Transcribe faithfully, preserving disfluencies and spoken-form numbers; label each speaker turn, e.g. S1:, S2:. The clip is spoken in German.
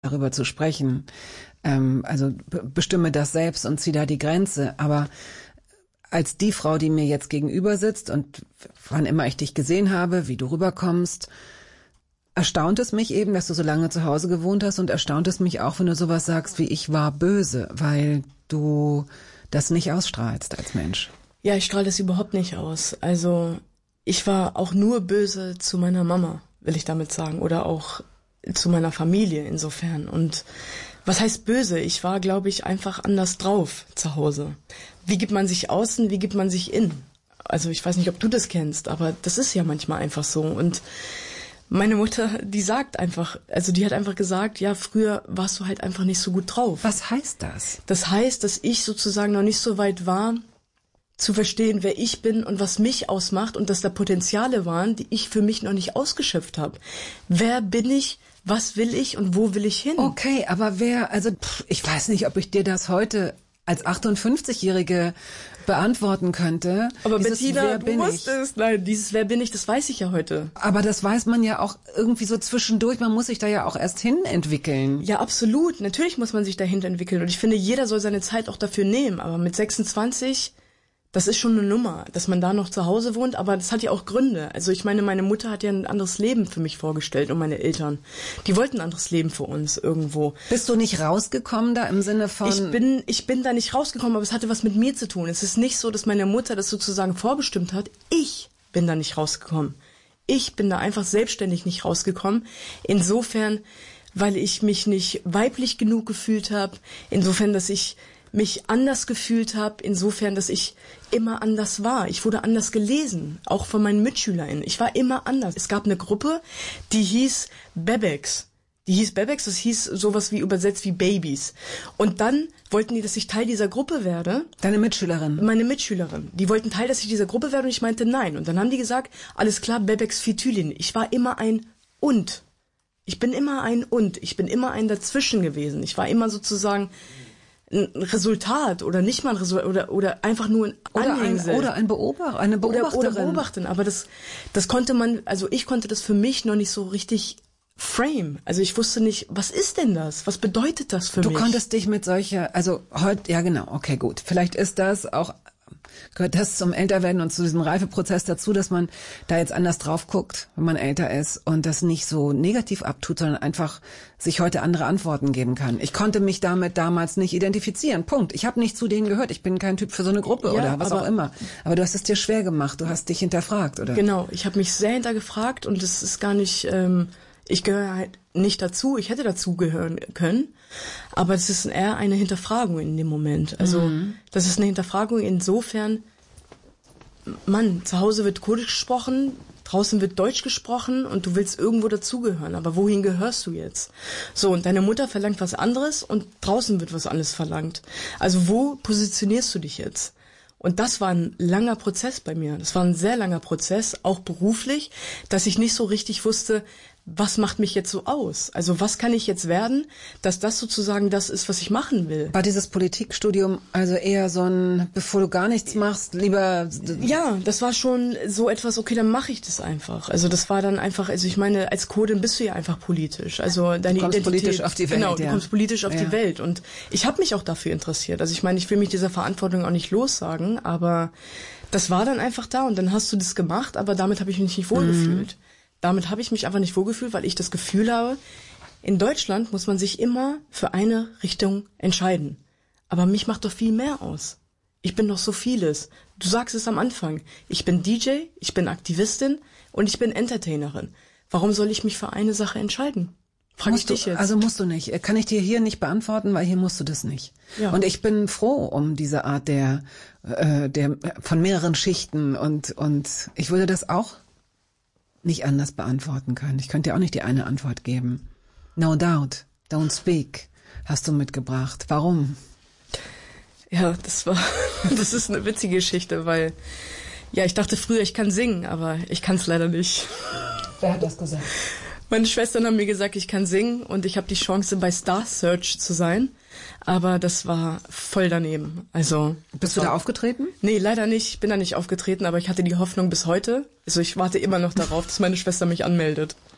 S1: darüber zu sprechen. Ähm, also b- bestimme das selbst und zieh da die Grenze. Aber als die Frau, die mir jetzt gegenüber sitzt und wann immer ich dich gesehen habe, wie du rüberkommst, erstaunt es mich eben, dass du so lange zu Hause gewohnt hast, und erstaunt es mich auch, wenn du sowas sagst wie ich war böse, weil du das nicht ausstrahlst als Mensch.
S2: Ja, ich strahle das überhaupt nicht aus. Also ich war auch nur böse zu meiner Mama, will ich damit sagen, oder auch zu meiner Familie insofern. Und was heißt böse? Ich war, glaube ich, einfach anders drauf zu Hause. Wie gibt man sich außen, wie gibt man sich innen? Also ich weiß nicht, ob du das kennst, aber das ist ja manchmal einfach so. Und meine Mutter, die sagt einfach, also die hat einfach gesagt, ja, früher warst du halt einfach nicht so gut drauf.
S1: Was heißt das?
S2: Das heißt, dass ich sozusagen noch nicht so weit war, zu verstehen, wer ich bin und was mich ausmacht, und dass da Potenziale waren, die ich für mich noch nicht ausgeschöpft habe. Wer bin ich? Was will ich und wo will ich hin?
S1: Okay, aber wer, also pff, ich weiß nicht, ob ich dir das heute als achtundfünfzigjährige beantworten könnte.
S2: Aber
S1: Dieses,
S2: Bettina,
S1: wer
S2: du
S1: bin
S2: musst
S1: ich?
S2: es. Nein, dieses Wer bin ich, das weiß ich ja heute.
S1: Aber das weiß man ja auch irgendwie so zwischendurch. Man muss sich da ja auch erst hin entwickeln.
S2: Ja, absolut. Natürlich muss man sich dahinter entwickeln. Und ich finde, jeder soll seine Zeit auch dafür nehmen. Aber mit sechsundzwanzig, das ist schon eine Nummer, dass man da noch zu Hause wohnt. Aber das hat ja auch Gründe. Also ich meine, meine Mutter hat ja ein anderes Leben für mich vorgestellt und meine Eltern. Die wollten ein anderes Leben für uns irgendwo.
S1: Bist du nicht rausgekommen da im Sinne von...
S2: Ich bin, ich bin da nicht rausgekommen, aber es hatte was mit mir zu tun. Es ist nicht so, dass meine Mutter das sozusagen vorbestimmt hat. Ich bin da nicht rausgekommen. Ich bin da einfach selbstständig nicht rausgekommen. Insofern, weil ich mich nicht weiblich genug gefühlt habe. Insofern, dass ich mich anders gefühlt habe, insofern, dass ich immer anders war. Ich wurde anders gelesen, auch von meinen MitschülerInnen. Ich war immer anders. Es gab eine Gruppe, die hieß Bebex. Die hieß Bebex, das hieß sowas wie übersetzt wie Babys. Und dann wollten die, dass ich Teil dieser Gruppe werde.
S1: Deine Mitschülerin?
S2: Meine Mitschülerin. Die wollten Teil, dass ich dieser Gruppe werde, und ich meinte nein. Und dann haben die gesagt, alles klar, Bebex Phytylin. Ich war immer ein Und. Ich bin immer ein Und. Ich bin immer ein Dazwischen gewesen. Ich war immer sozusagen ein Resultat oder nicht mal ein Resultat oder oder einfach nur ein Anhängsel.
S1: Oder ein, oder ein Beobachter, eine Beobachterin.
S2: Oder, oder Beobachterin. Aber das das konnte man, also ich konnte das für mich noch nicht so richtig frame. Also ich wusste nicht, was ist denn das? Was bedeutet das für
S1: du
S2: mich?
S1: Du konntest dich mit solcher, also heute, ja genau, okay, gut. Vielleicht ist das auch, gehört das zum Älterwerden und zu diesem Reifeprozess dazu, dass man da jetzt anders drauf guckt, wenn man älter ist, und das nicht so negativ abtut, sondern einfach sich heute andere Antworten geben kann. Ich konnte mich damit damals nicht identifizieren. Punkt. Ich habe nicht zu denen gehört. Ich bin kein Typ für so eine Gruppe, ja, oder was auch immer. Aber du hast es dir schwer gemacht. Du hast dich hinterfragt, oder?
S2: Genau. Ich habe mich sehr hintergefragt, und es ist gar nicht, ähm, ich gehöre halt nicht dazu. Ich hätte dazu gehören können. Aber es ist eher eine Hinterfragung in dem Moment. Also mhm. das ist eine Hinterfragung insofern, Mann, zu Hause wird Kurdisch gesprochen, draußen wird Deutsch gesprochen und du willst irgendwo dazugehören. Aber wohin gehörst du jetzt? So, und deine Mutter verlangt was anderes und draußen wird was anderes verlangt. Also wo positionierst du dich jetzt? Und das war ein langer Prozess bei mir. Das war ein sehr langer Prozess, auch beruflich, dass ich nicht so richtig wusste, was macht mich jetzt so aus? Also was kann ich jetzt werden, dass das sozusagen das ist, was ich machen will?
S1: War dieses Politikstudium also eher so ein, bevor du gar nichts machst, lieber...
S2: Ja, das war schon so etwas, okay, dann mache ich das einfach. Also das war dann einfach, also ich meine, als Kurdin bist du ja einfach politisch. Also deine
S1: du kommst
S2: Identität,
S1: politisch auf die Welt.
S2: Genau, du
S1: ja.
S2: kommst politisch auf
S1: ja.
S2: die Welt. Und ich habe mich auch dafür interessiert. Also ich meine, ich will mich dieser Verantwortung auch nicht lossagen, aber das war dann einfach da, und dann hast du das gemacht, aber damit habe ich mich nicht wohlgefühlt. Mhm. Damit habe ich mich einfach nicht wohlgefühlt, weil ich das Gefühl habe, in Deutschland muss man sich immer für eine Richtung entscheiden. Aber mich macht doch viel mehr aus. Ich bin doch so vieles. Du sagst es am Anfang. Ich bin D J, ich bin Aktivistin und ich bin Entertainerin. Warum soll ich mich für eine Sache entscheiden? Frag ich dich jetzt.
S1: Also musst du nicht. Kann ich dir hier nicht beantworten, weil hier musst du das nicht. Ja. Und ich bin froh um diese Art der, äh, der von mehreren Schichten, und und ich würde das auch nicht anders beantworten können. Ich könnte dir auch nicht die eine Antwort geben. No doubt, don't speak, hast du mitgebracht. Warum?
S2: Ja, das war, das ist eine witzige Geschichte, weil, ja, ich dachte früher, ich kann singen, aber ich kann es leider nicht.
S1: Wer hat das gesagt?
S2: Meine Schwestern haben mir gesagt, ich kann singen, und ich habe die Chance, bei Star Search zu sein. Aber das war voll daneben. Also
S1: bist du da aufgetreten?
S2: Nee, leider nicht. Ich bin da nicht aufgetreten, aber ich hatte die Hoffnung bis heute. Also ich warte immer noch darauf, dass meine Schwester mich anmeldet.